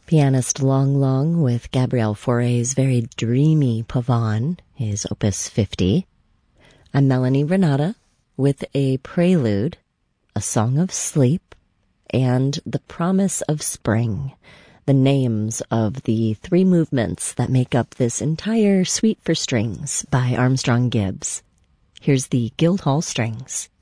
Pianist Long Long with Gabriel Fauré's very dreamy Pavane, his Opus 50. I'm Melanie Renata with a prelude, A Song of Sleep, and The Promise of Spring, the names of the three movements that make up this entire Suite for Strings by Armstrong Gibbs. Here's the Guildhall Strings.